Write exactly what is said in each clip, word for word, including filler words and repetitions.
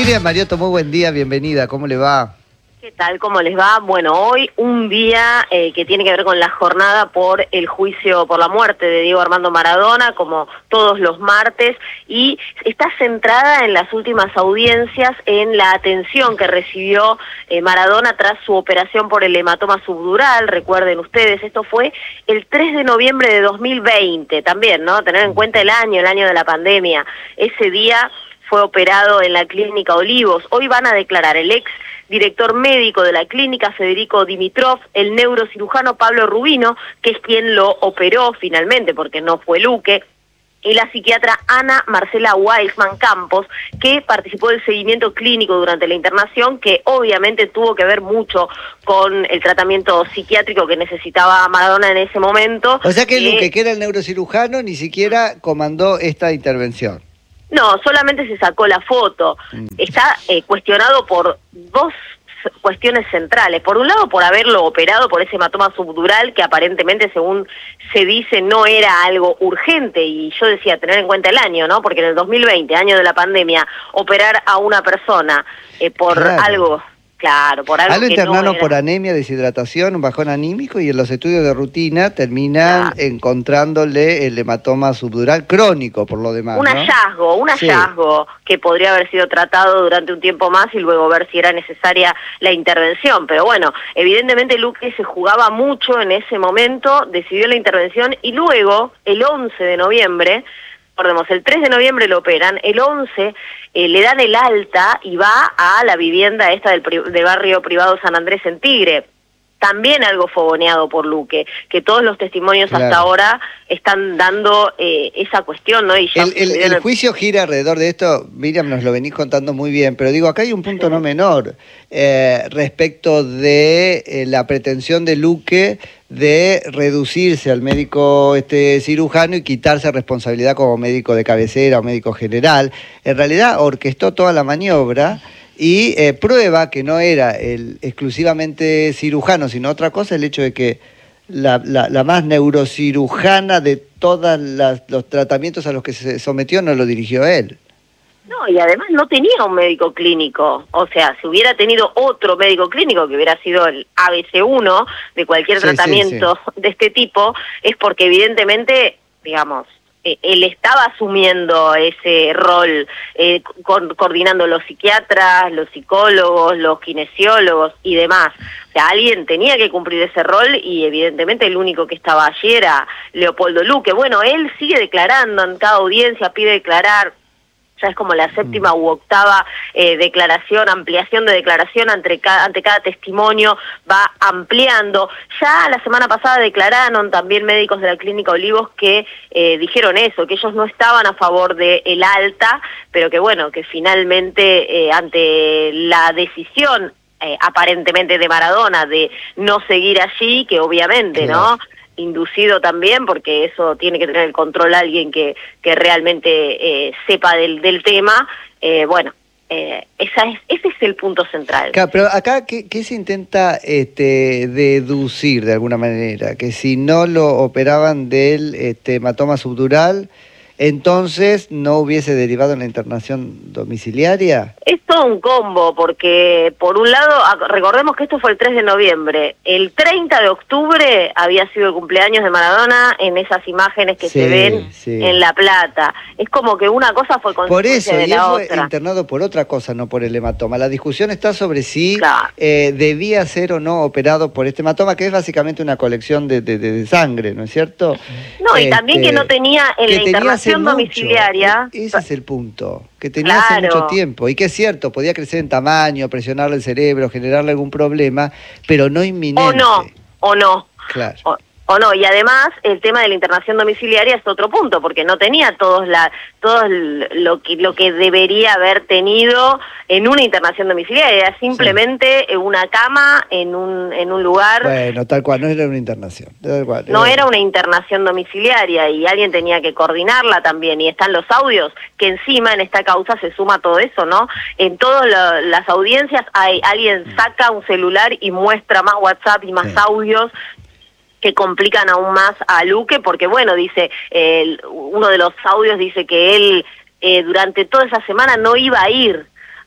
Miriam Mariotto, muy buen día, bienvenida, ¿cómo le va? ¿Qué tal? ¿Cómo les va? Bueno, hoy un día eh, que tiene que ver con la jornada por el juicio por la muerte de Diego Armando Maradona, como todos los martes, y está centrada en las últimas audiencias en la atención que recibió eh, Maradona tras su operación por el hematoma subdural. Recuerden ustedes, esto fue el tres de noviembre de dos mil veinte, también, ¿no? Tener en cuenta el año, el año de la pandemia. Ese día fue operado en la Clínica Olivos. Hoy van a declarar el ex director médico de la clínica, Federico Dimitrov, el neurocirujano Pablo Rubino, que es quien lo operó finalmente, porque no fue Luque, y la psiquiatra Ana Marcela Weisman Campos, que participó del seguimiento clínico durante la internación, que obviamente tuvo que ver mucho con el tratamiento psiquiátrico que necesitaba Maradona en ese momento. O sea que eh, Luque, que era el neurocirujano, ni siquiera comandó esta intervención. No, solamente se sacó la foto. Mm. Está eh, cuestionado por dos cuestiones centrales. Por un lado, por haberlo operado por ese hematoma subdural, que aparentemente, según se dice, no era algo urgente. Y yo decía, tener en cuenta el año, ¿no? Porque en el dos mil veinte, año de la pandemia, operar a una persona eh, por claro. algo... Claro, por algo A lo que internaron no era... por anemia, deshidratación, un bajón anímico, y en los estudios de rutina terminan claro. encontrándole el hematoma subdural crónico, por lo demás, Un ¿no? hallazgo, un hallazgo sí. que podría haber sido tratado durante un tiempo más y luego ver si era necesaria la intervención. Pero bueno, evidentemente Luque se jugaba mucho en ese momento, decidió la intervención y luego, el once de noviembre, recordemos, el tres de noviembre lo operan, el once eh, le dan el alta y va a la vivienda esta del, pri del barrio privado San Andrés en Tigre. También algo fogoneado por Luque, que todos los testimonios claro. hasta ahora están dando eh, esa cuestión, ¿no? Y ya el, el, el, el juicio gira alrededor de esto, Miriam, nos lo venís contando muy bien, pero digo, acá hay un punto sí. no menor eh, respecto de eh, la pretensión de Luque de reducirse al médico este cirujano y quitarse responsabilidad como médico de cabecera o médico general. En realidad orquestó toda la maniobra y eh, prueba que no era el exclusivamente cirujano, sino otra cosa, el hecho de que la, la, la más neurocirujana de todos los tratamientos a los que se sometió no lo dirigió él. No, y además no tenía un médico clínico. O sea, si hubiera tenido otro médico clínico, que hubiera sido el A B C uno de cualquier sí, tratamiento sí, sí. de este tipo, es porque evidentemente, digamos, eh, él estaba asumiendo ese rol, eh, co coordinando los psiquiatras, los psicólogos, los kinesiólogos y demás. O sea, alguien tenía que cumplir ese rol y evidentemente el único que estaba allí era Leopoldo Luque. Bueno, él sigue declarando en cada audiencia, pide declarar. Ya es como la séptima u octava eh, declaración, ampliación de declaración ante cada, ante cada testimonio, va ampliando. Ya la semana pasada declararon también médicos de la Clínica Olivos que eh, dijeron eso, que ellos no estaban a favor de el alta, pero que bueno, que finalmente eh, ante la decisión eh, aparentemente de Maradona de no seguir allí, que obviamente, ¿no?, inducido también, porque eso tiene que tener el control alguien que, que realmente eh, sepa del, del tema, eh, bueno, eh, esa es, ese es el punto central. Claro, pero acá, ¿qué, qué se intenta este, deducir de alguna manera? Que si no lo operaban del este, hematoma subdural, entonces no hubiese derivado en la internación domiciliaria. Es todo un combo, porque por un lado, recordemos que esto fue el tres de noviembre, el treinta de octubre había sido el cumpleaños de Maradona en esas imágenes que sí, se ven sí. en La Plata. Es como que una cosa fue consecuencia por eso, de y la él otra. Fue internado por otra cosa, no por el hematoma. La discusión está sobre si claro. eh, debía ser o no operado por este hematoma, que es básicamente una colección de, de, de sangre, ¿no es cierto? No, y este, también que no tenía en la internación domiciliaria. Ese es el punto, que tenía claro. hace mucho tiempo, y que es cierto, podía crecer en tamaño, presionarle el cerebro, generarle algún problema, pero no inminente. O no, o no. Claro. O, o no, y además el tema de la internación domiciliaria es otro punto, porque no tenía todos la todo lo que lo que debería haber tenido en una internación domiciliaria, era simplemente sí. una cama en un en un lugar. Bueno, tal cual, no era una internación. Tal cual, no era... era una internación domiciliaria y alguien tenía que coordinarla también, y están los audios, que encima en esta causa se suma todo eso, ¿no? En todas lo, las audiencias hay alguien saca un celular y muestra más WhatsApp y más sí. audios que complican aún más a Luque, porque bueno, dice, eh, uno de los audios dice que él eh, durante toda esa semana no iba a ir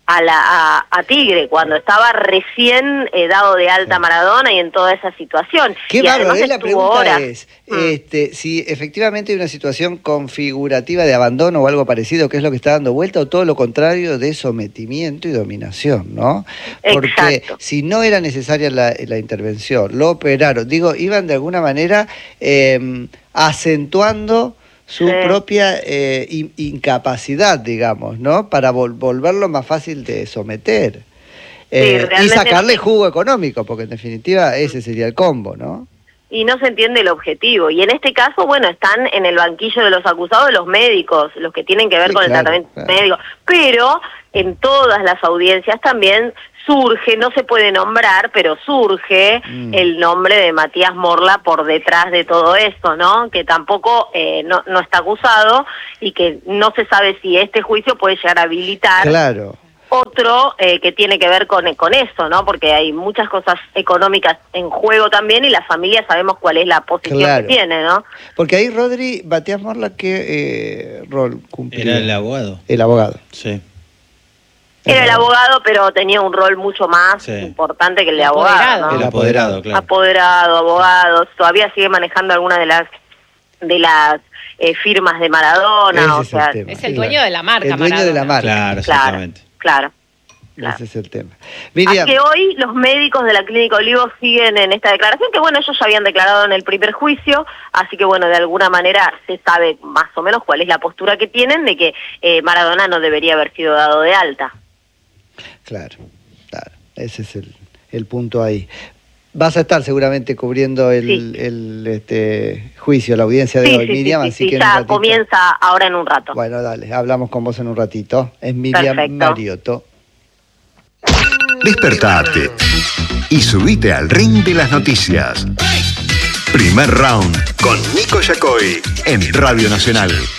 a, la, a, a Tigre, cuando estaba recién eh, dado de alta Maradona y en toda esa situación. Qué y bárbaro, ¿eh? La pregunta horas. es, mm. este, si efectivamente hay una situación configurativa de abandono o algo parecido, que es lo que está dando vuelta, o todo lo contrario de sometimiento y dominación, ¿no? Porque Exacto. si no era necesaria la, la intervención, lo operaron, digo, iban de alguna manera eh, acentuando su sí. propia eh, in, incapacidad, digamos, ¿no? Para vol volverlo más fácil de someter. Eh, sí, y sacarle jugo económico, porque en definitiva ese sería el combo, ¿no? Y no se entiende el objetivo. Y en este caso, bueno, están en el banquillo de los acusados los médicos, los que tienen que ver sí, con claro, el tratamiento claro. médico. Pero en todas las audiencias también surge, no se puede nombrar, pero surge mm. el nombre de Matías Morla por detrás de todo esto, ¿no? Que tampoco eh, no, no está acusado y que no se sabe si este juicio puede llegar a habilitar claro. otro eh, que tiene que ver con, con eso, ¿no? Porque hay muchas cosas económicas en juego también y la familia sabemos cuál es la posición claro. que tiene, ¿no? Porque ahí, Rodri, Matías Morla, ¿qué eh, rol cumplía? Era el abogado. El abogado. Sí. Era el abogado, pero tenía un rol mucho más sí. importante que el de abogado, ¿no? El apoderado, claro. Apoderado, abogado, todavía sigue manejando alguna de las de las eh, firmas de Maradona, Ese o es sea, el tema, es el dueño de la marca, el dueño Maradona. de la marca. Claro, exactamente. Claro, claro. Ese es el tema. Miriam. Así que hoy los médicos de la Clínica Olivos siguen en esta declaración, que bueno, ellos ya habían declarado en el primer juicio, así que bueno, de alguna manera se sabe más o menos cuál es la postura que tienen de que eh, Maradona no debería haber sido dado de alta. Claro, claro, ese es el, el punto ahí. Vas a estar seguramente cubriendo el, sí. el este, juicio, la audiencia de sí, hoy, sí, Miriam, sí, así sí, que ya en un ratito... comienza ahora en un rato. Bueno, dale, hablamos con vos en un ratito. Es Miriam Perfecto. Mariotto. Despertate y subite al ring de las noticias. Primer round con Nico Yacoy en Radio Nacional.